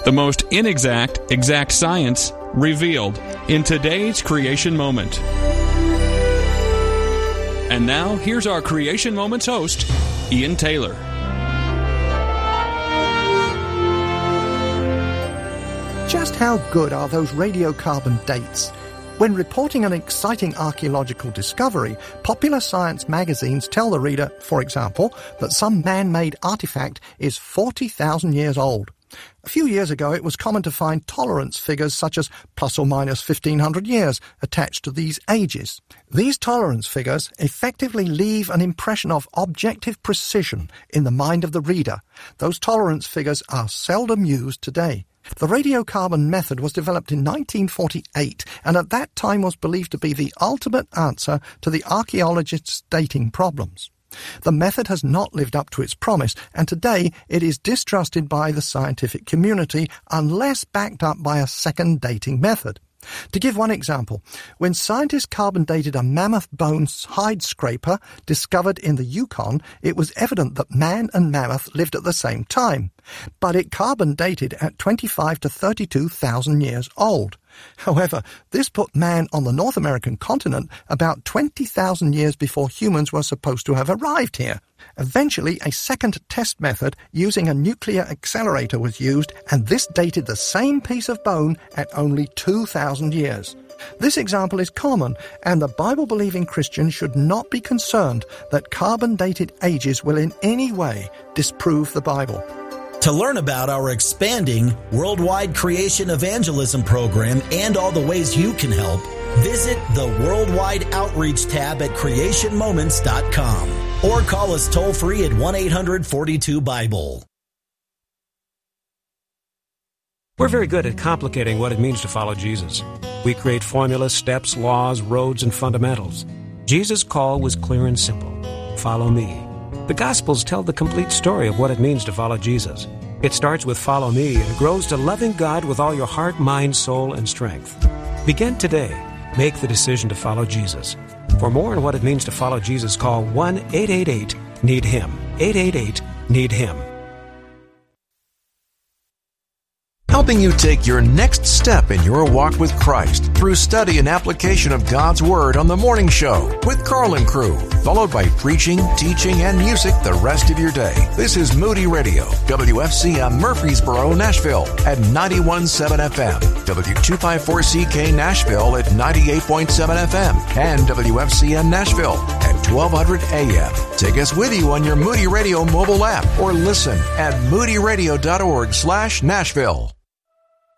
The most inexact, exact science revealed in today's Creation Moment. And now, here's our Creation Moments host, Ian Taylor. Just how good are those radiocarbon dates? When reporting an exciting archaeological discovery, popular science magazines tell the reader, for example, that some man-made artifact is 40,000 years old. A few years ago, it was common to find tolerance figures such as plus or minus 1,500 years attached to these ages. These tolerance figures effectively leave an impression of objective precision in the mind of the reader. Those tolerance figures are seldom used today. The radiocarbon method was developed in 1948 and at that time was believed to be the ultimate answer to the archaeologists' dating problems. The method has not lived up to its promise, and today it is distrusted by the scientific community unless backed up by a second dating method. To give one example, when scientists carbon-dated a mammoth bone hide scraper discovered in the Yukon, it was evident that man and mammoth lived at the same time, but it carbon-dated at 25 to 32,000 years old. However, this put man on the North American continent about 20,000 years before humans were supposed to have arrived here. Eventually, a second test method using a nuclear accelerator was used, and this dated the same piece of bone at only 2,000 years. This example is common, and the Bible-believing Christian should not be concerned that carbon-dated ages will in any way disprove the Bible. To learn about our expanding worldwide creation evangelism program and all the ways you can help, visit the Worldwide Outreach tab at creationmoments.com or call us toll-free at 1-800-42-BIBLE. We're very good at complicating what it means to follow Jesus. We create formulas, steps, laws, roads, and fundamentals. Jesus' call was clear and simple. Follow me. The Gospels tell the complete story of what it means to follow Jesus. It starts with follow me and grows to loving God with all your heart, mind, soul, and strength. Begin today. Make the decision to follow Jesus. For more on what it means to follow Jesus, call 1-888-NEED-HIM. 888-NEED-HIM. Helping you take your next step in your walk with Christ through study and application of God's Word on The Morning Show with Carl and crew, followed by preaching, teaching, and music the rest of your day. This is Moody Radio, WFCM Murfreesboro, Nashville at 91.7 FM, W254CK Nashville at 98.7 FM, and WFCM Nashville at 1200 AM. Take us with you on your Moody Radio mobile app or listen at moodyradio.org/Nashville.